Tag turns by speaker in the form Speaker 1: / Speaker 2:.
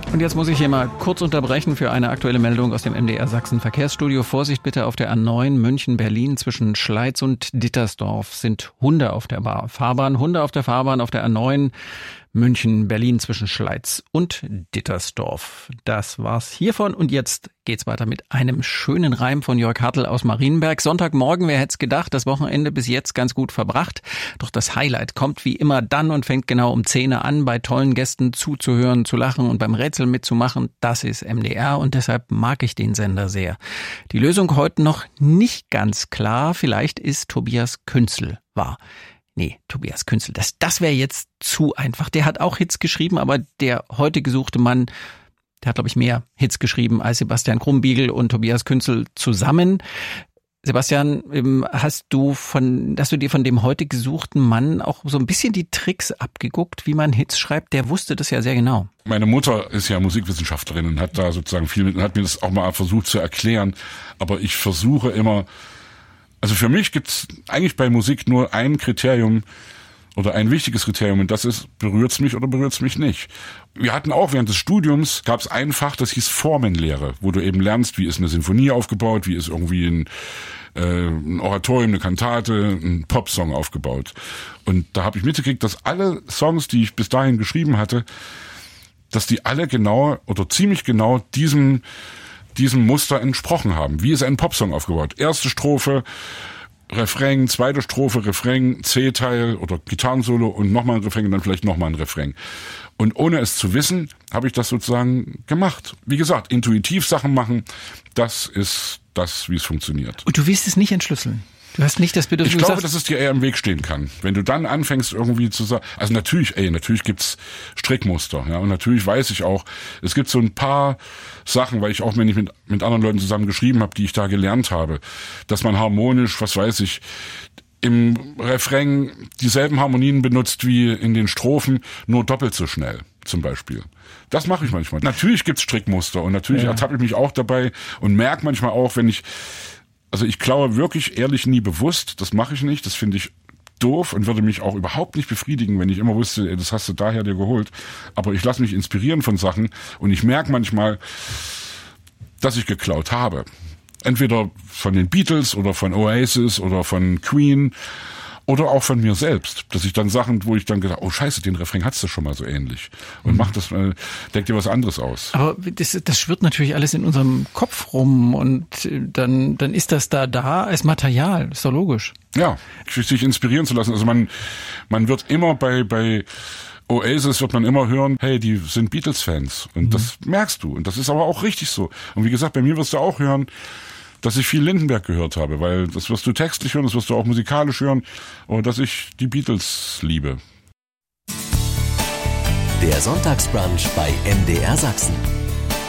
Speaker 1: Und jetzt muss ich hier mal kurz unterbrechen für eine aktuelle Meldung aus dem MDR Sachsen Verkehrsstudio. Vorsicht bitte, auf der A9 München-Berlin zwischen Schleiz und Dittersdorf sind Hunde auf der Fahrbahn. Hunde auf der Fahrbahn auf der A9 München-Berlin zwischen Schleiz und Dittersdorf. Das war's hiervon und jetzt geht's weiter mit einem schönen Reim von Jörg Hartl aus Marienberg. Sonntagmorgen, wer hätte es gedacht, das Wochenende bis jetzt ganz gut verbracht. Doch das Highlight kommt wie immer dann und fängt genau um 10 Uhr an, bei tollen Gästen zuzuhören, zu lachen und beim Rätsel mitzumachen. Das ist MDR und deshalb mag ich den Sender sehr. Die Lösung heute noch nicht ganz klar. Vielleicht ist Tobias Künzel wahr. Nee, Tobias Künzel, das wäre jetzt zu einfach. Der hat auch Hits geschrieben, aber der heute gesuchte Mann, der hat, glaube ich, mehr Hits geschrieben als Sebastian Krumbiegel und Tobias Künzel zusammen. Sebastian, hast du dir von dem heute gesuchten Mann auch so ein bisschen die Tricks abgeguckt, wie man Hits schreibt? Der wusste das ja sehr genau.
Speaker 2: Meine Mutter ist ja Musikwissenschaftlerin und hat da sozusagen hat mir das auch mal versucht zu erklären. Aber ich versuche immer, also für mich gibt's eigentlich bei Musik nur ein Kriterium oder ein wichtiges Kriterium und das ist, berührt's mich oder berührt's mich nicht. Wir hatten auch während des Studiums, gab's ein Fach, das hieß Formenlehre, wo du eben lernst, wie ist eine Sinfonie aufgebaut, wie ist irgendwie ein Oratorium, eine Kantate, ein Popsong aufgebaut. Und da habe ich mitgekriegt, dass alle Songs, die ich bis dahin geschrieben hatte, dass die alle genau oder ziemlich genau diesem Muster entsprochen haben. Wie ist ein Popsong aufgebaut? Erste Strophe, Refrain, zweite Strophe, Refrain, C-Teil oder Gitarrensolo und nochmal ein Refrain und dann vielleicht nochmal ein Refrain. Und ohne es zu wissen, habe ich das sozusagen gemacht. Wie gesagt, intuitiv Sachen machen, das ist das, wie es funktioniert.
Speaker 1: Und du willst es nicht entschlüsseln? Du hast nicht das Bedürfnis.
Speaker 2: Ich glaube, dass es dir eher im Weg stehen kann. Wenn du dann anfängst irgendwie zu sagen, also natürlich gibt's Strickmuster, ja, und natürlich weiß ich auch, es gibt so ein paar Sachen, weil ich auch, wenn ich mit anderen Leuten zusammen geschrieben habe, die ich da gelernt habe, dass man harmonisch, was weiß ich, im Refrain dieselben Harmonien benutzt wie in den Strophen, nur doppelt so schnell, zum Beispiel. Das mache ich manchmal. Natürlich gibt's Strickmuster und natürlich ertappe ich mich auch dabei und merke manchmal auch, also ich klaue wirklich ehrlich nie bewusst, das mache ich nicht, das finde ich doof und würde mich auch überhaupt nicht befriedigen, wenn ich immer wusste, das hast du daher dir geholt. Aber ich lasse mich inspirieren von Sachen und ich merke manchmal, dass ich geklaut habe. Entweder von den Beatles oder von Oasis oder von Queen oder auch von mir selbst, dass ich dann Sachen, wo ich dann gedacht, oh Scheiße, den Refrain hattest du schon mal so ähnlich und denk dir was anderes aus.
Speaker 1: Aber das schwirrt natürlich alles in unserem Kopf rum und dann ist das da als Material, ist doch logisch.
Speaker 2: Ja, sich inspirieren zu lassen. Also man wird immer bei Oasis wird man immer hören, hey, die sind Beatles-Fans und das merkst du und das ist aber auch richtig so. Und wie gesagt, bei mir wirst du auch hören, dass ich viel Lindenberg gehört habe, weil das wirst du textlich hören, das wirst du auch musikalisch hören und dass ich die Beatles liebe.
Speaker 3: Der Sonntagsbrunch bei MDR Sachsen.